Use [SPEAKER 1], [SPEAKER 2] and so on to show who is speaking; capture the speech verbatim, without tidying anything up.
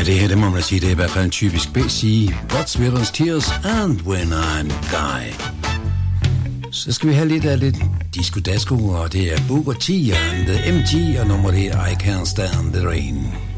[SPEAKER 1] Ja, det her, det må man sige, det er i hvert fald en typisk B C. What's Riddles Tears and When I'm Guy. Så skal vi have lidt af lidt disco dasko, og det er Booker T and the M G, og nummer det er I Can't Stand the Rain.